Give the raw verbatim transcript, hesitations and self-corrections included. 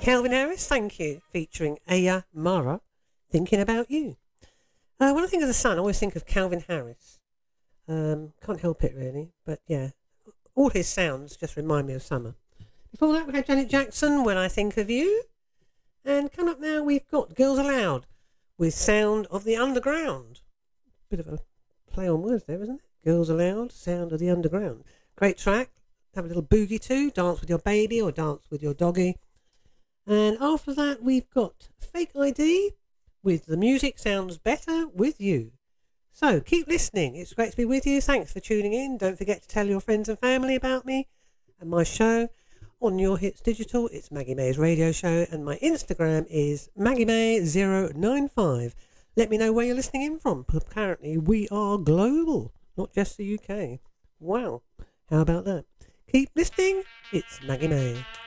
Calvin Harris, thank you, featuring Aya Mara, Thinking About You. Uh, when I think of the sun, I always think of Calvin Harris. Um, can't help it really, but yeah, all his sounds just remind me of summer. Before that, we had Janet Jackson, When I Think of You. And coming up now, we've got Girls Aloud with Sound of the Underground. Bit of a play on words there, isn't it? Girls Aloud, Sound of the Underground. Great track. Have a little boogie too. Dance with your baby or dance with your doggy. And after that, we've got Fake I D with The Music Sounds Better With You. So keep listening. It's great to be with you. Thanks for tuning in. Don't forget to tell your friends and family about me and my show. On Your Hits Digital, it's Maggie May's radio show, and my Instagram is Maggie May zero nine five. Let me know where you're listening in from. Apparently, we are global, not just the U K. Wow, how about that? Keep listening. It's Maggie May.